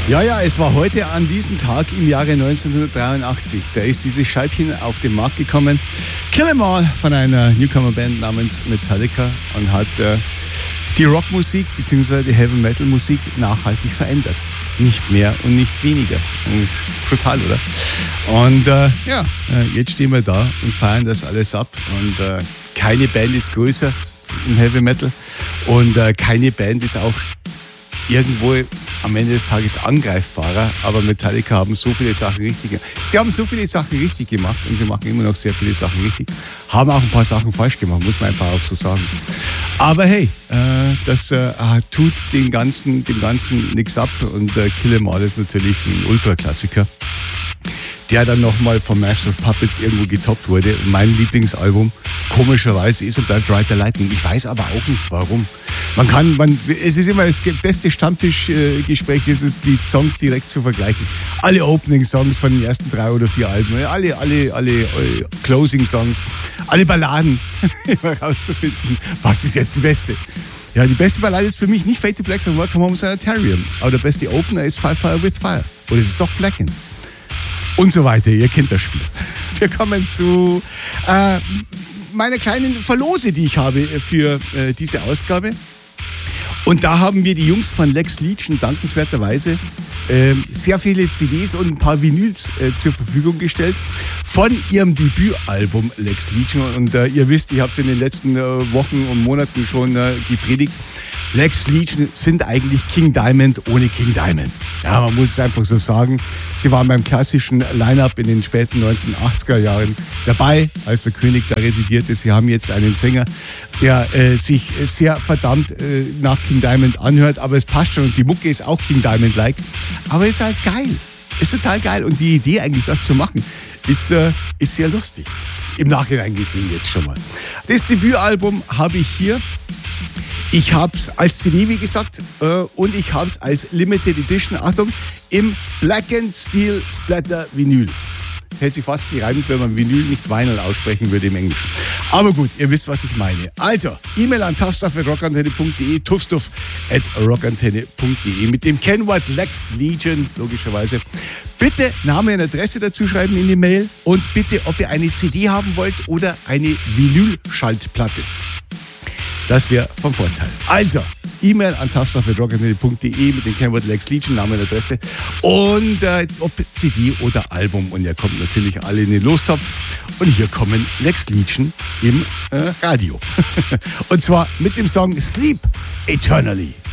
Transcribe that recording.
Ja, es war heute an diesem Tag im Jahre 1983. Da ist dieses Scheibchen auf den Markt gekommen. Kill 'Em All von einer Newcomer-Band namens Metallica und hat die Rockmusik bzw. die Heavy-Metal-Musik nachhaltig verändert. Nicht mehr und nicht weniger. Das ist brutal, oder? Und jetzt stehen wir da und feiern das alles ab. Und keine Band ist größer im Heavy-Metal und keine Band ist auch irgendwo am Ende des Tages angreifbarer, aber Metallica haben so viele Sachen richtig gemacht. Sie haben so viele Sachen richtig gemacht und sie machen immer noch sehr viele Sachen richtig. Haben auch ein paar Sachen falsch gemacht, muss man einfach auch so sagen. Aber hey, das tut dem Ganzen nichts ab und Kill 'Em All ist natürlich ein Ultraklassiker, der dann nochmal von Master of Puppets irgendwo getoppt wurde. Mein Lieblingsalbum, komischerweise, ist und bleibt Ride the Lightning. Ich weiß aber auch nicht, warum. Es ist immer das beste Stammtischgespräch, ist es, die Songs direkt zu vergleichen. Alle Opening-Songs von den ersten 3 oder 4 Alben, alle Closing-Songs, alle Balladen, immer rauszufinden, was ist jetzt die beste. Ja, die beste Ballade ist für mich nicht Fade to Black, sondern Welcome Home Sanitarium. Aber der beste Opener ist Fight Fire with Fire. Oder es ist doch Blacken. Und so weiter, ihr kennt das Spiel. Wir kommen zu meiner kleinen Verlose, die ich habe für diese Ausgabe. Und da haben mir die Jungs von Lex Legion dankenswerterweise sehr viele CDs und ein paar Vinyls zur Verfügung gestellt von ihrem Debütalbum Lex Legion. Und ihr wisst, ich habe es in den letzten Wochen und Monaten schon gepredigt. Lex Legion sind eigentlich King Diamond ohne King Diamond. Ja, man muss es einfach so sagen. Sie waren beim klassischen Line-Up in den späten 1980er Jahren dabei, als der König da residierte. Sie haben jetzt einen Sänger, der sich sehr verdammt nach King Diamond anhört, aber es passt schon und die Mucke ist auch King Diamond-like. Aber ist halt geil. Ist total geil und die Idee eigentlich, das zu machen, ist sehr lustig. Im Nachhinein gesehen jetzt schon mal. Das Debütalbum habe ich hier. Ich habe es als CD, wie gesagt, und ich habe es als Limited Edition, Achtung, im Black & Steel Splatter Vinyl. Hätte sich fast gereimt, wenn man Vinyl nicht Vinyl aussprechen würde im Englischen. Aber gut, ihr wisst, was ich meine. Also, E-Mail an tuffstuff@rockantenne.de, tuffstuff@rockantenne.de mit dem Kennwort Lex Legion, logischerweise. Bitte Name und Adresse dazu schreiben in die Mail und bitte, ob ihr eine CD haben wollt oder eine Vinyl-Schaltplatte. Das wäre vom Vorteil. Also, E-Mail an tuffstuff@rockantenne.de mit dem Kennwort Lex Legion, Name und Adresse. Und ob CD oder Album. Und ihr kommt natürlich alle in den Lostopf. Und hier kommen Lex Legion im Radio. Und zwar mit dem Song Sleep Eternally.